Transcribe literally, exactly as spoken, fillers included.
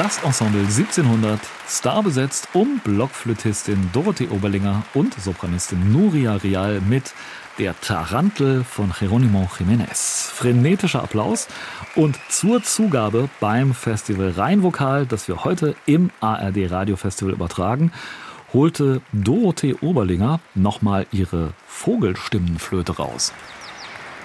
Das Ensemble siebzehnhundert, starbesetzt um Blockflötistin Dorothee Oberlinger und Sopranistin Nuria Rial mit Der Tarantel von Jerónimo Jiménez. Frenetischer Applaus und zur Zugabe beim Festival Rheinvokal, das wir heute im A R D Radiofestival übertragen, holte Dorothee Oberlinger nochmal ihre Vogelstimmenflöte raus.